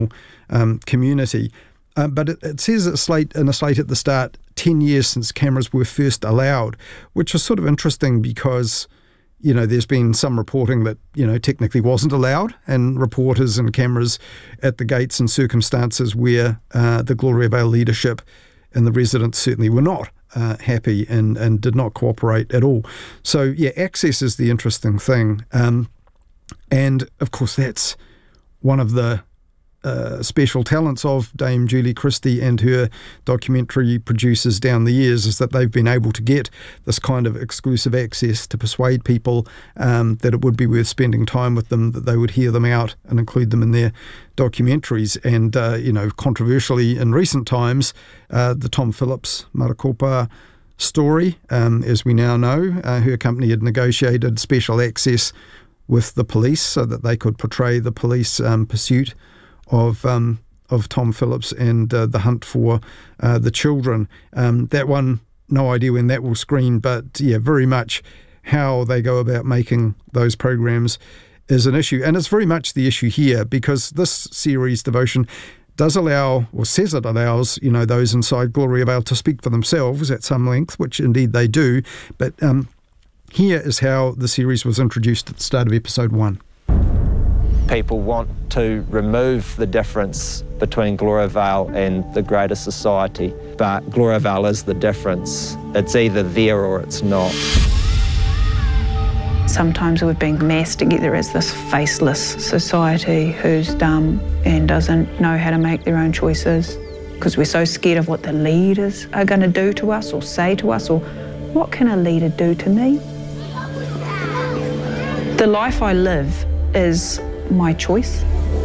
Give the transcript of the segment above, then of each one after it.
community. But it says in a slate at the start, 10 years since cameras were first allowed, which is sort of interesting because, there's been some reporting that, technically wasn't allowed, and reporters and cameras at the gates in circumstances where the Gloria Vale leadership and the residents certainly were not happy and did not cooperate at all. So, access is the interesting thing. And, of course, that's one of the special talents of Dame Julie Christie and her documentary producers down the years, is that they've been able to get this kind of exclusive access to persuade people that it would be worth spending time with them, that they would hear them out and include them in their documentaries. And, controversially in recent times, the Tom Phillips Marakopa story, as we now know, her company had negotiated special access with the police so that they could portray the police pursuit of Tom Phillips and the hunt for the children. That one, no idea when that will screen, but very much how they go about making those programs is an issue. And it's very much the issue here, because this series, Devotion, does allow, or says it allows, those inside Gloria Vale to speak for themselves at some length, which indeed they do. But here is how the series was introduced at the start of episode 1. People want to remove the difference between Gloria Vale and the greater society, but Gloria Vale is the difference. It's either there or it's not. Sometimes we've been massed together as this faceless society who's dumb and doesn't know how to make their own choices because we're so scared of what the leaders are going to do to us or say to us, or what can a leader do to me? The life I live is my choice.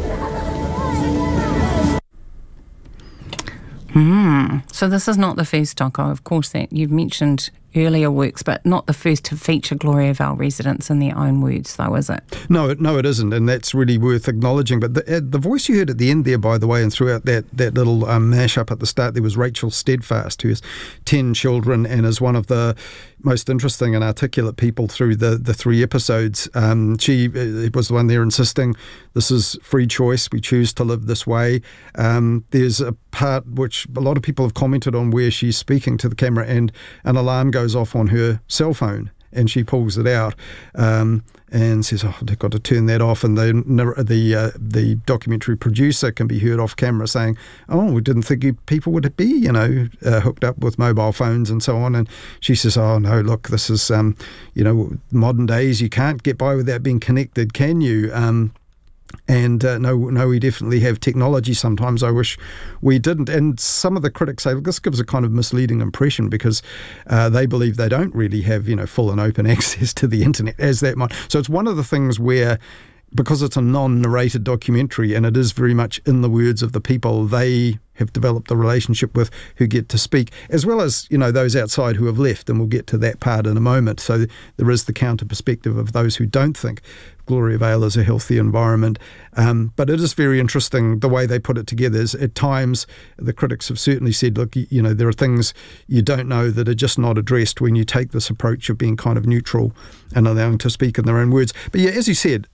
So this is not the first doco, of course, that you've mentioned earlier works, but not the first to feature Gloria Vale residents in their own words, though, is it? No, it isn't, and that's really worth acknowledging. But the voice you heard at the end there, by the way, and throughout that little mash-up at the start, there was Rachel Steadfast, who has 10 children and is one of the most interesting and articulate people through the 3 episodes. She was the one there insisting this is free choice, we choose to live this way. There's a part which a lot of people have commented on where she's speaking to the camera and an alarm goes off on her cell phone and she pulls it out and says, I've got to turn that off. And the documentary producer can be heard off camera saying, we didn't think people would be, hooked up with mobile phones and so on. And she says, no, look, this is, modern days. You can't get by without being connected, can you? No, we definitely have technology sometimes. I wish we didn't. And some of the critics say, look, this gives a kind of misleading impression because they believe they don't really have, full and open access to the internet as that might. So it's one of the things where, because it's a non-narrated documentary and it is very much in the words of the people they have developed a relationship with who get to speak, as well as, those outside who have left, and we'll get to that part in a moment. So there is the counter perspective of those who don't think Gloria Vale is a healthy environment. But it is very interesting the way they put it together. Is at times the critics have certainly said, look, there are things you don't know that are just not addressed when you take this approach of being kind of neutral and allowing to speak in their own words. But as you said,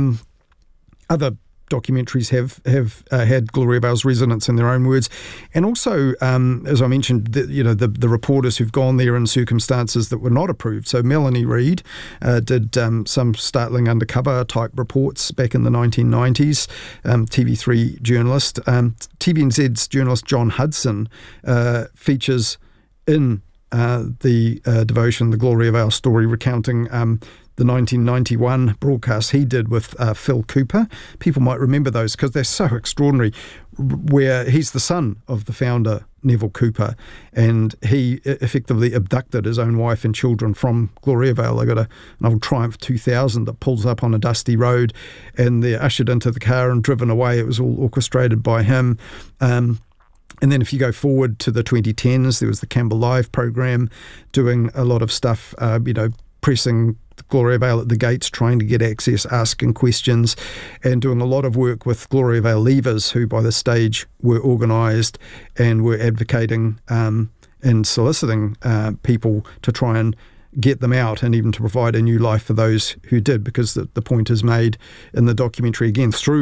other documentaries have had Gloria Vale's residents in their own words, and also, as I mentioned, the reporters who've gone there in circumstances that were not approved. So Melanie Reid did some startling undercover type reports back in the 1990s. TV3 journalist, TVNZ's journalist John Hudson features in the Devotion, the Gloria Vale story, recounting the 1991 broadcast he did with Phil Cooper. People might remember those because they're so extraordinary, where he's the son of the founder, Neville Cooper, and he effectively abducted his own wife and children from Gloria Vale. They got an old Triumph 2000 that pulls up on a dusty road and they're ushered into the car and driven away. It was all orchestrated by him. And then if you go forward to the 2010s, there was the Campbell Live program doing a lot of stuff, pressing Gloria Vale at the gates, trying to get access, asking questions, and doing a lot of work with Gloria Vale leavers who by this stage were organised and were advocating and soliciting people to try and get them out and even to provide a new life for those who did, because the point is made in the documentary, again, through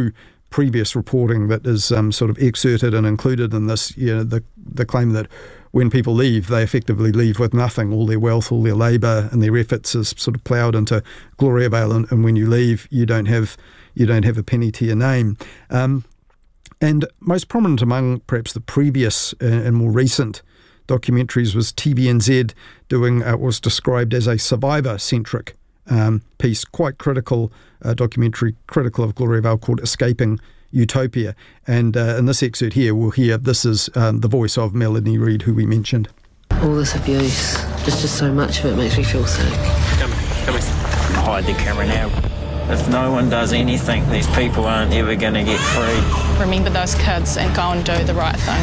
previous reporting that is sort of excerpted and included in this, the claim that when people leave, they effectively leave with nothing. All their wealth, all their labour and their efforts is sort of ploughed into Gloria Vale, and when you leave, you don't have a penny to your name. And most prominent among perhaps the previous and more recent documentaries was TVNZ doing what was described as a survivor-centric piece, quite critical, documentary critical of Gloria Vale, called Escaping Utopia. And in this excerpt here, we'll hear this is the voice of Melanie Reid, who we mentioned. All this abuse, there's just so much of it makes me feel sick. Come here. Hide the camera now. If no one does anything, these people aren't ever going to get free. Remember those kids and go and do the right thing.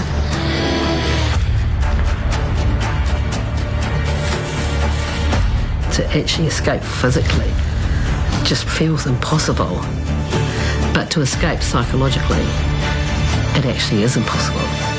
To actually escape physically just feels impossible. But to escape psychologically, it actually is impossible.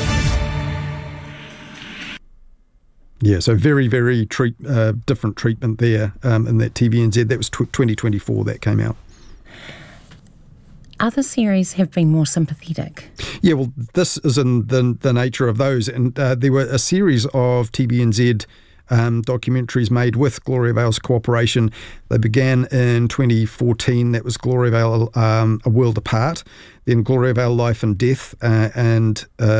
Yeah, so very, very different treatment there in that TVNZ. That was 2024 that came out. Other series have been more sympathetic. Yeah, well, this is in the nature of those. And there were a series of TVNZ documentaries made with Gloria Vale's cooperation. They began in 2014. That was Gloria Vale, A World Apart. Then Gloria Vale, Life and Death, and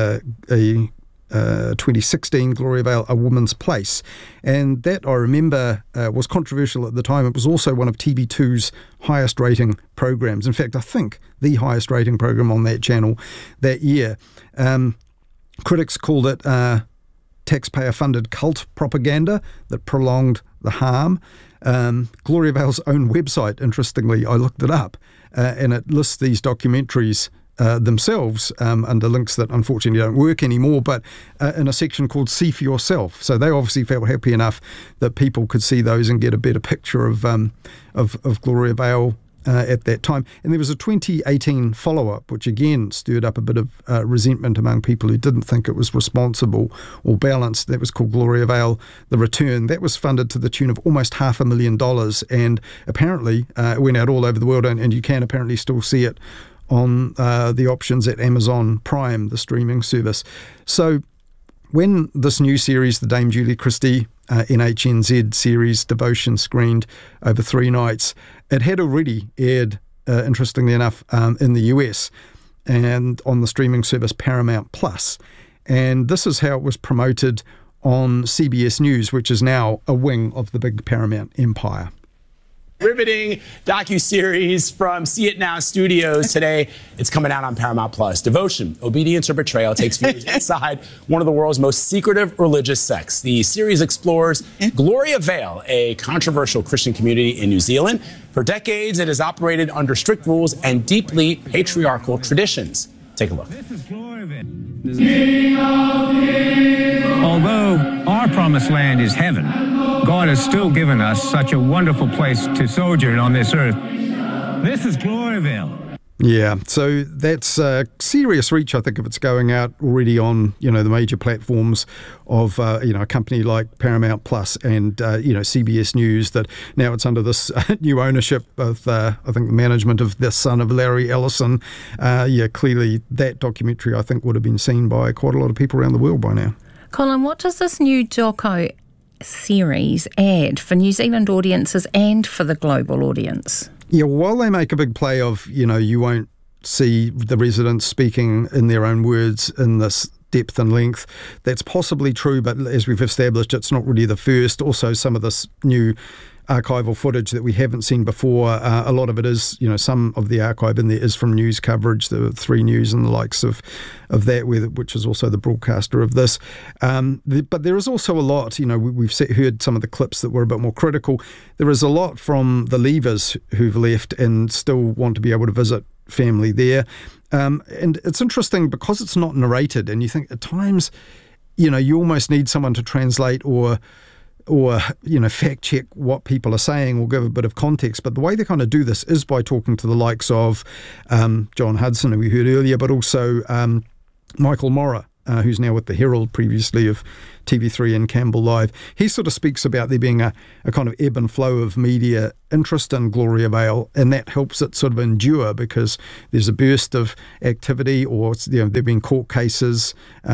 2016 Gloria Vale, A Woman's Place. And that, I remember, was controversial at the time. It was also one of TV2's highest rating programs. In fact, I think the highest rating program on that channel that year. Critics called it taxpayer-funded cult propaganda that prolonged the harm. Gloria Vale's own website, interestingly, I looked it up, and it lists these documentaries themselves under links that unfortunately don't work anymore, but in a section called See for Yourself. So they obviously felt happy enough that people could see those and get a better picture of Gloria Vale at that time. And there was a 2018 follow-up, which again stirred up a bit of resentment among people who didn't think it was responsible or balanced. That was called Gloria Vale, The Return. That was funded to the tune of almost $500,000, and apparently it went out all over the world, and you can apparently still see it on the options at Amazon Prime, the streaming service. So when this new series, the Dame Julie Christie NHNZ series Devotion, screened over 3 nights, it had already aired, interestingly enough, in the US and on the streaming service Paramount Plus. And this is how it was promoted on CBS News, which is now a wing of the big Paramount empire. Riveting docuseries from See It Now Studios today. It's coming out on Paramount Plus. Devotion, Obedience or Betrayal takes viewers inside one of the world's most secretive religious sects. The series explores Gloria Vale, a controversial Christian community in New Zealand. For decades, it has operated under strict rules and deeply patriarchal traditions. Take a look. Although our promised land is heaven, God has still given us such a wonderful place to sojourn on this earth. This is Gloria Vale. Yeah, so that's serious reach, I think, if it's going out already on, the major platforms of, a company like Paramount Plus and, CBS News, that now it's under this new ownership of, I think, the management of the son of Larry Ellison. Clearly that documentary, I think, would have been seen by quite a lot of people around the world by now. Colin, what does this new doco series add for New Zealand audiences and for the global audience? Yeah, while they make a big play of, you won't see the residents speaking in their own words in this depth and length, that's possibly true, but as we've established, it's not really the first. Also, some of this new archival footage that we haven't seen before, a lot of it is, some of the archive in there is from news coverage, the 3 News and the likes of that, which is also the broadcaster of this. But there is also a lot, we've heard some of the clips that were a bit more critical. There is a lot from the leavers who've left and still want to be able to visit family there. And it's interesting because it's not narrated, and you think at times, you almost need someone to translate or fact check what people are saying or give a bit of context. But the way they kind of do this is by talking to the likes of John Hudson, who we heard earlier, but also Michael Morra, who's now with the Herald, previously of TV3 and Campbell Live. He sort of speaks about there being a kind of ebb and flow of media interest in Gloria Vale, and that helps it sort of endure because there's a burst of activity, or there have been court cases,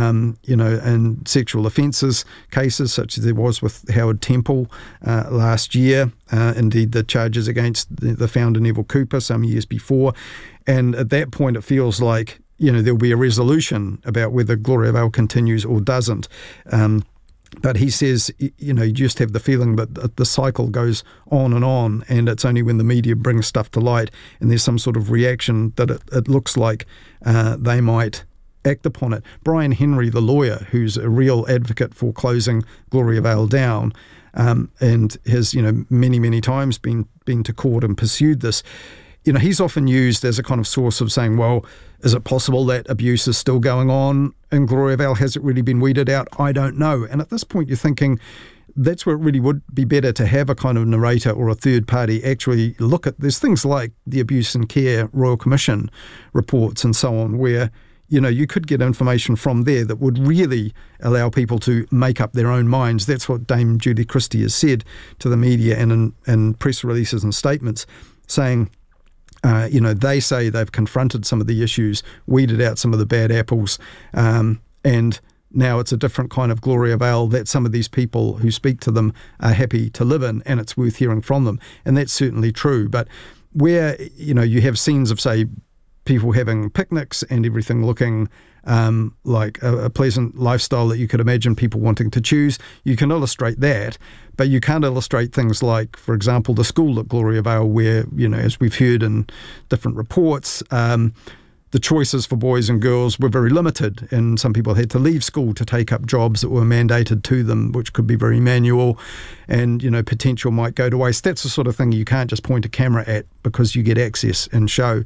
and sexual offences cases, such as there was with Howard Temple last year. Indeed, the charges against the founder Neville Cooper some years before. And at that point, it feels like there'll be a resolution about whether Gloria Vale continues or doesn't. But he says, you just have the feeling that the cycle goes on, and it's only when the media brings stuff to light and there's some sort of reaction that it looks like they might act upon it. Brian Henry, the lawyer, who's a real advocate for closing Gloria Vale down, and has, many, many times been to court and pursued this, he's often used as a kind of source of saying, well, is it possible that abuse is still going on in Gloria Vale? Has it really been weeded out? I don't know. And at this point, you're thinking that's where it really would be better to have a kind of narrator or a third party actually look at. There's things like the Abuse and Care Royal Commission reports and so on, where you could get information from there that would really allow people to make up their own minds. That's what Dame Julie Christie has said to the media and in press releases and statements, saying, they say they've confronted some of the issues, weeded out some of the bad apples, and now it's a different kind of Gloria Vale that some of these people who speak to them are happy to live in, and it's worth hearing from them. And that's certainly true. But where, you have scenes of, say, people having picnics and everything looking like a pleasant lifestyle that you could imagine people wanting to choose, you can illustrate that, but you can't illustrate things like, for example, the school at Gloria Vale, where, as we've heard in different reports, the choices for boys and girls were very limited, and some people had to leave school to take up jobs that were mandated to them, which could be very manual, and potential might go to waste. That's the sort of thing you can't just point a camera at because you get access and show.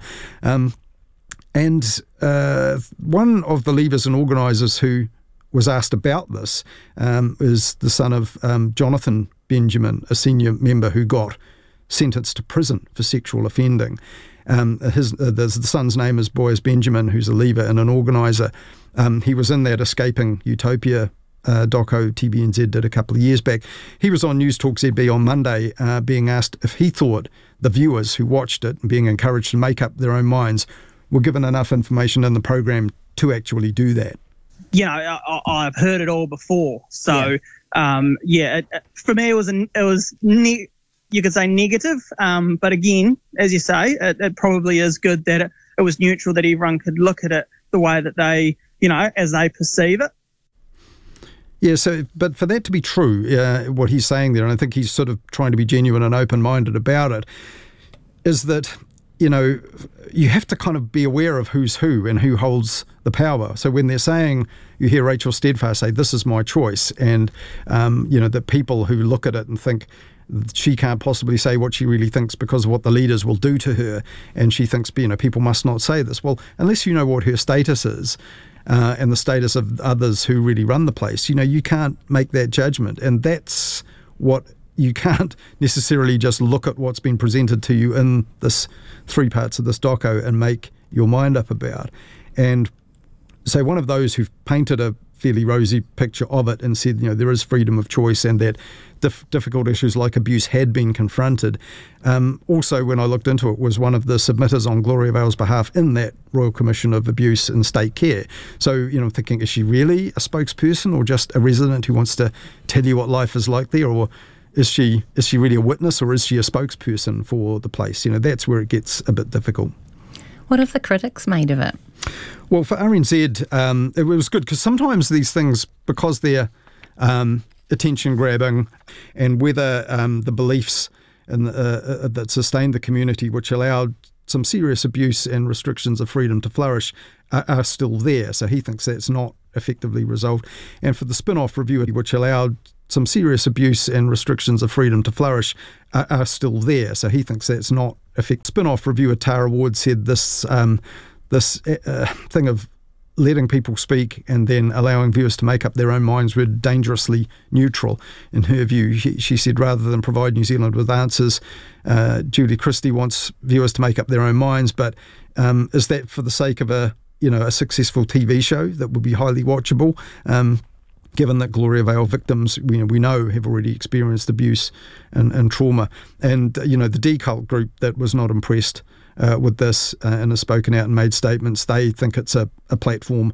And one of the leaders and organisers who was asked about this is the son of Jonathan Benjamin, a senior member who got sentenced to prison for sexual offending. The son's name is Boaz Benjamin, who's a leader and an organiser. He was in that Escaping Utopia doco TVNZ did a couple of years back. He was on News Talk ZB on Monday being asked if he thought the viewers who watched it and being encouraged to make up their own minds were given enough information in the program to actually do that. I've heard it all before. So, for me, you could say negative. But again, as you say, it probably is good that it was neutral, that everyone could look at it the way that they, as they perceive it. Yeah, but for that to be true, what he's saying there, and I think he's sort of trying to be genuine and open-minded about it, is that you have to kind of be aware of who's who and who holds the power. So when they're saying, you hear Rachel Steadfast say, this is my choice, and, the people who look at it and think she can't possibly say what she really thinks because of what the leaders will do to her, and she thinks, people must not say this. Well, unless you know what her status is, and the status of others who really run the place, you can't make that judgment. And that's what you can't necessarily just look at what's been presented to you in this 3 parts of this doco and make your mind up about. And so one of those who've painted a fairly rosy picture of it and said, there is freedom of choice and that difficult issues like abuse had been confronted. Also, when I looked into it, was one of the submitters on Gloria Vale's behalf in that Royal Commission of Abuse and State Care. So, I'm thinking, is she really a spokesperson or just a resident who wants to tell you what life is like there? Or is she really a witness, or is she a spokesperson for the place? That's where it gets a bit difficult. What have the critics made of it? Well, for RNZ, it was good because sometimes these things, because they're attention-grabbing and whether the beliefs that sustained the community, which allowed some serious abuse and restrictions of freedom to flourish, are still there. So he thinks that's not effectively resolved. And for the spin-off review, which allowed some serious abuse and restrictions of freedom to flourish, are still there. So he thinks that's not effective. Spin-off reviewer Tara Ward said this thing of letting people speak and then allowing viewers to make up their own minds were dangerously neutral. In her view, she said, rather than provide New Zealand with answers, Julie Christie wants viewers to make up their own minds, but is that for the sake of a a successful TV show that would be highly watchable. Given that Gloria Vale victims, we know, have already experienced abuse and trauma. And, the decult group that was not impressed with this and has spoken out and made statements, they think it's a platform